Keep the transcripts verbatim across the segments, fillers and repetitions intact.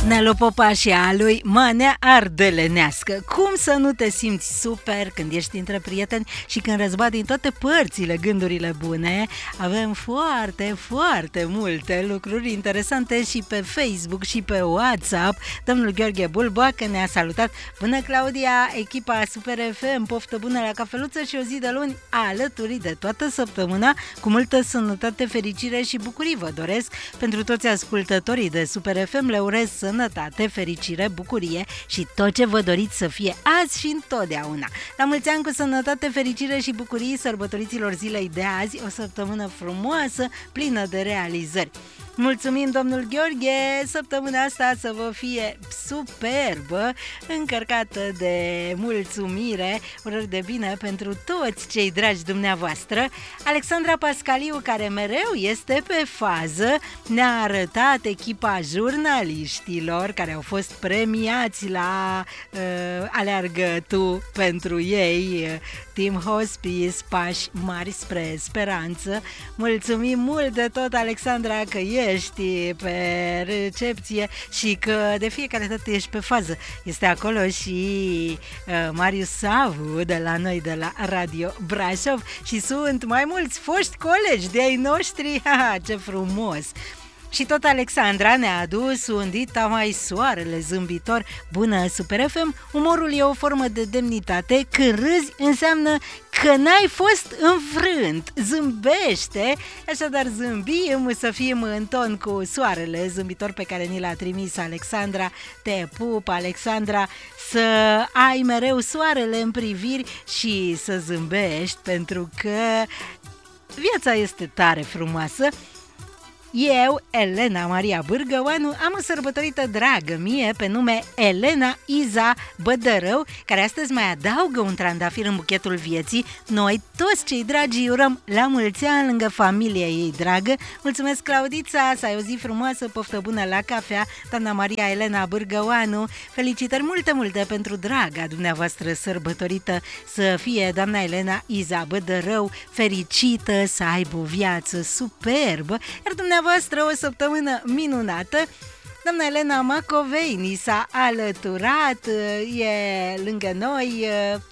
Nelu Popa și a lui Manea Ardelenească. Cum să nu te simți super când ești între prieteni și când răzbat din toate părțile gândurile bune? Avem foarte, foarte multe lucruri interesante și pe Facebook și pe WhatsApp. Domnul Gheorghe Bulboacă ne-a salutat. Bună, Claudia, echipa Super F M, poftă bună la cafeluță și o zi de luni alături de toată săptămâna, cu multă sănătate, fericire și bucurii vă doresc. Pentru toți ascultătorii de Super F M le urez sănătate, fericire, bucurie și tot ce vă doriți să fie azi și întotdeauna. La mulți ani, cu sănătate, fericire și bucurii sărbătoriților zilei de azi, o săptămână frumoasă, plină de realizări. Mulțumim, domnul Gheorghe, săptămâna asta să vă fie superbă, încărcată de mulțumire, urări de bine pentru toți cei dragi dumneavoastră. Alexandra Pascaliu, care mereu este pe fază, ne-a arătat echipa jurnaliștilor care au fost premiați la uh, Aleargă Tu pentru ei, uh, Team Hospice, pași mari spre speranță. Mulțumim mult de tot, Alexandra, că ești pe recepție și că de fiecare dată ești pe fază. Este acolo și uh, Marius Savu de la noi, de la Radio Brașov, și sunt mai mulți foști colegi de ai noștri. Ha, ce frumos! Și tot Alexandra ne-a adus un dita mai soarele zâmbitor. Bună, Super F M, umorul e o formă de demnitate. Când râzi înseamnă că n-ai fost înfrânt. Zâmbește, așadar zâmbim să fim în ton cu soarele zâmbitor pe care ni l-a trimis Alexandra. Te pup, Alexandra, să ai mereu soarele în priviri și să zâmbești, pentru că viața este tare frumoasă. Eu, Elena Maria Bârgăoanu, am o sărbătorită dragă mie pe nume Elena Iza Bădărău, care astăzi mai adaugă un trandafir în buchetul vieții. Noi, toți cei dragi, urăm la mulți ani lângă familia ei dragă. Mulțumesc, Claudița, să ai o zi frumoasă, poftă bună la cafea, doamna Maria Elena Bârgăoanu. Felicitări multe, multe pentru draga dumneavoastră sărbătorită, să fie doamna Elena Iza Bădărău fericită, să aibă o viață superbă, iar dumneavoastră voastră o săptămână minunată. Doamna Elena Macovei ni s-a alăturat, e lângă noi.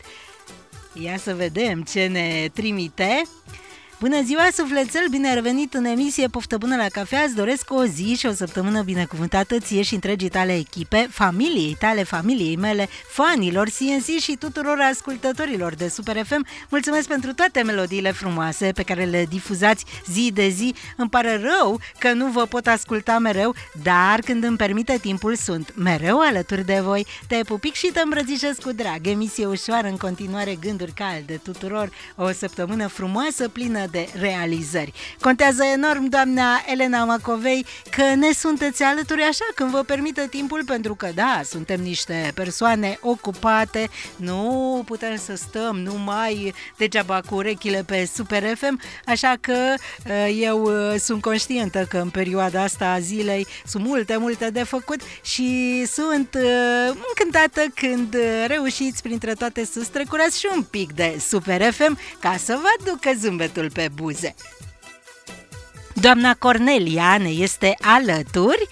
Ia să vedem ce ne trimite. Bună ziua, sufletel, bine ai revenit în emisie, poftă bună la cafea, îți doresc o zi și o săptămână binecuvântată ție și întregii tale echipe, familiei tale, familiei mele, fanilor C N C și tuturor ascultătorilor de Super F M. Mulțumesc pentru toate melodiile frumoase pe care le difuzați zi de zi. Îmi pare rău că nu vă pot asculta mereu, dar când îmi permite timpul sunt mereu alături de voi. Te pupic și te îmbrățișez cu drag. Emisie ușoară, în continuare gânduri calde tuturor, o săptămână frumoasă, plină de realizări. Contează enorm, doamna Elena Macovei, că ne sunteți alături așa când vă permite timpul, pentru că da, suntem niște persoane ocupate, nu putem să stăm numai degeaba cu urechile pe Super F M, așa că eu sunt conștientă că în perioada asta a zilei sunt multe, multe de făcut și sunt încântată când reușiți printre toate să strecurați și un pic de Super F M ca să vă ducă zâmbetul pe buze. Doamna Cornelia ne este alături.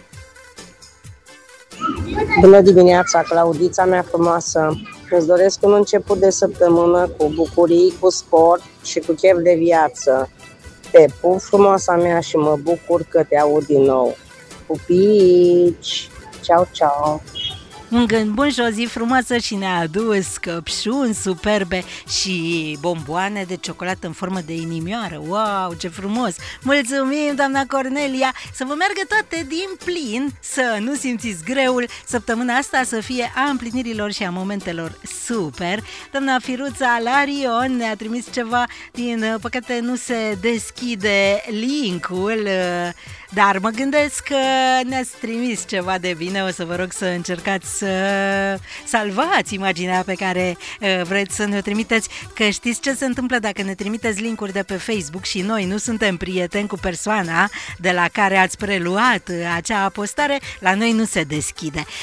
Bună dimineața, Claudița mea frumoasă. Îți doresc un început de săptămână cu bucurii, cu sport și cu chef de viață. Te pup, frumoasa mea, și mă bucur că te aud din nou. Pupici! Ceau, ceau! Un gând bun și o zi frumoasă și ne-a adus căpșuni superbe și bomboane de ciocolată în formă de inimioară. Wow, ce frumos! Mulțumim, doamna Cornelia! Să vă meargă toate din plin, să nu simțiți greul. Săptămâna asta să fie a împlinirilor și a momentelor super. Doamna Firuța Larion ne-a trimis ceva, din păcate nu se deschide linkul, dar mă gândesc că ne-ați trimis ceva de bine. O să vă rog să încercați să salvați imaginea pe care uh, vreți să ne-o trimiteți, că știți ce se întâmplă dacă ne trimiteți linkuri de pe Facebook și noi nu suntem prieteni cu persoana de la care ați preluat acea postare, la noi nu se deschide.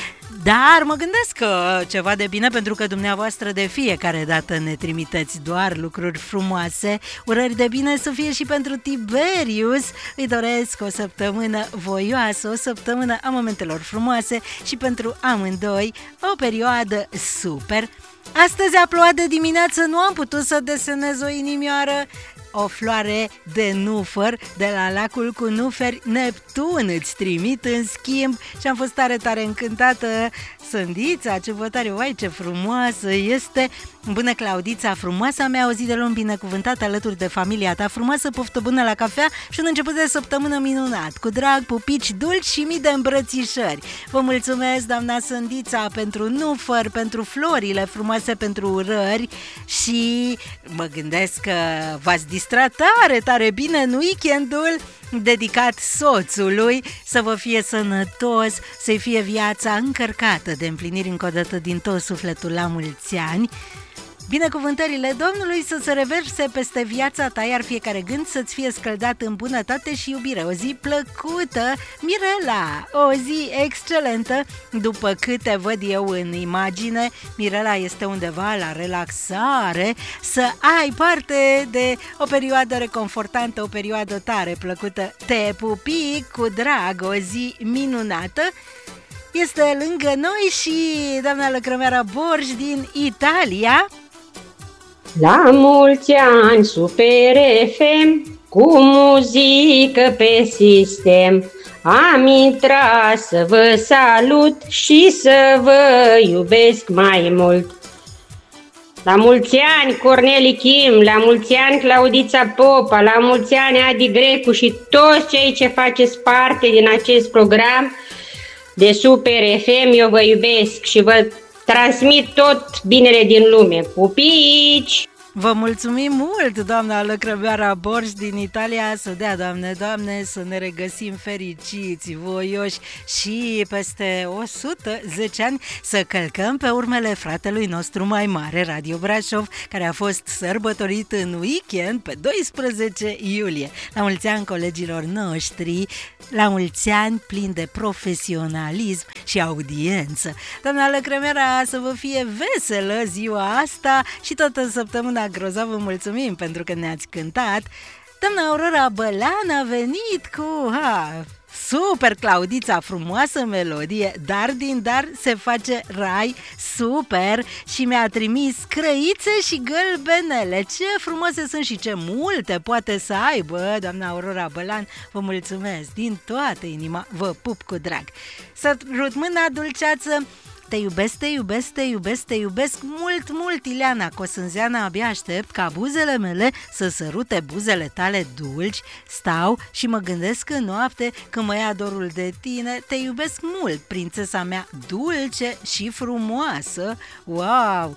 Dar mă gândesc că ceva de bine, pentru că dumneavoastră de fiecare dată ne trimiteți doar lucruri frumoase. Urări de bine să fie și pentru Tiberius. Îi doresc o săptămână voioasă, o săptămână a momentelor frumoase și pentru amândoi o perioadă super. Astăzi a plouat de dimineață, nu am putut să desenez o inimioară. O floare de nufăr de la lacul cu nuferi Neptun îți trimit în schimb și am fost tare, tare încântată. Sândița, ce votare, uai, ce frumoasă este! Bună, Claudița, frumoasa mea, o zi de luni binecuvântată alături de familia ta frumoasă, poftă bună la cafea și un început de săptămână minunat, cu drag, pupici dulci și mii de îmbrățișări. Vă mulțumesc, doamna Sândița, pentru nufăr, pentru florile frumoase, pentru urări și mă gândesc că v-ați distrat tare, tare bine în weekendul dedicat soțului, să vă fie sănătos, să-i fie viața încărcată de împliniri încă o dată din tot sufletul la mulți ani. Binecuvântările Domnului să se reverse peste viața ta, iar fiecare gând să-ți fie scăldat în bunătate și iubire. O zi plăcută, Mirela, o zi excelentă. După câte văd eu în imagine, Mirela este undeva la relaxare. Să ai parte de o perioadă reconfortantă, o perioadă tare plăcută. Te pupi cu drag, o zi minunată. Este lângă noi și doamna Lăcrămeara Borș din Italia. La mulți ani, Super F M, cu muzică pe sistem. Am intrat să vă salut și să vă iubesc mai mult. La mulți ani, Corneli Kim, la mulți ani, Claudița Popa, la mulți ani, Adi Grecu și toți cei ce faceți parte din acest program de Super F M. Eu vă iubesc și vă transmit tot binele din lume. Pupici! Vă mulțumim mult, doamna Lăcrămeara Borș din Italia. Să dea, Doamne, Doamne, să ne regăsim fericiți, voioși și peste o sută zece ani să călcăm pe urmele fratelui nostru mai mare, Radio Brașov, care a fost sărbătorit în weekend pe doisprezece iulie. La mulți ani colegilor noștri, la mulți ani plini de profesionalism și audiență. Doamna Lăcrămeara, să vă fie veselă ziua asta și toată săptămâna grozavă, mulțumim pentru că ne-ați cântat. Doamna Aurora Bălan a venit cu ha, super, Claudița, frumoasă melodie, dar din dar se face rai, super, și mi-a trimis crăițe și gălbenele. Ce frumoase sunt și ce multe poate să aibă doamna Aurora Bălan. Vă mulțumesc din toată inima, vă pup cu drag. Sărut mâna, dulceață. Te iubesc, te iubesc, te iubesc, te iubesc mult, mult, Ileana Cosânzeana, abia aștept ca buzele mele să sărute buzele tale dulci. Stau și mă gândesc în noapte când mă ia dorul de tine. Te iubesc mult, prințesa mea dulce și frumoasă. Wow!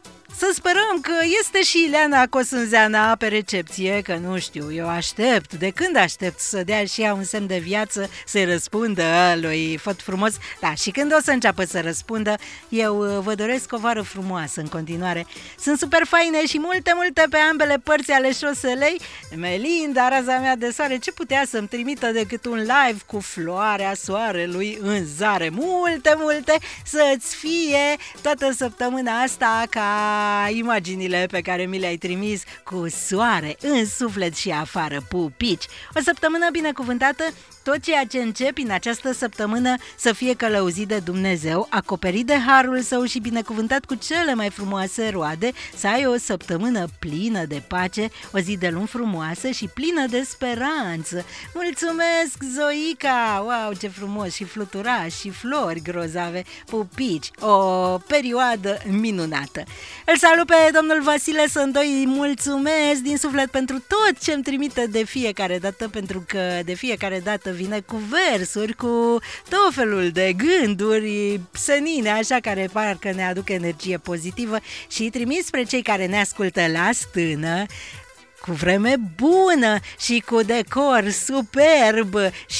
Să sperăm că este și Ileana Cosânzeana pe recepție, că nu știu, eu aștept, de când aștept să dea și ea un semn de viață, să-i răspundă lui Făt Frumos. Da, și când o să înceapă să răspundă, eu vă doresc o vară frumoasă în continuare. Sunt super faine și multe, multe pe ambele părți ale șoselei. Melinda, raza mea de soare, ce putea să-mi trimită decât un live cu floarea soarelui în zare? Multe, multe, să-ți fie toată săptămâna asta ca imaginile pe care mi le-ai trimis cu soare în suflet și afară, pupici. O săptămână binecuvântată, tot ceea ce începi în această săptămână să fie călăuzit de Dumnezeu, acoperit de harul său și binecuvântat cu cele mai frumoase roade, să ai o săptămână plină de pace, o zi de luni frumoasă și plină de speranță. Mulțumesc, Zoica! Wow, ce frumos! Și fluturași și flori grozave, pupici, o perioadă minunată. Îl salut pe domnul Vasile Sândoi, mulțumesc din suflet pentru tot ce îmi trimite de fiecare dată, pentru că de fiecare dată vine cu versuri, cu tot felul de gânduri senine, așa, care parcă ne aduc energie pozitivă și îi trimis spre cei care ne ascultă la stână, cu vreme bună și cu decor superb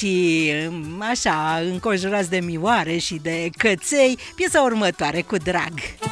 și așa înconjurați de mioare și de căței, piesa următoare cu drag.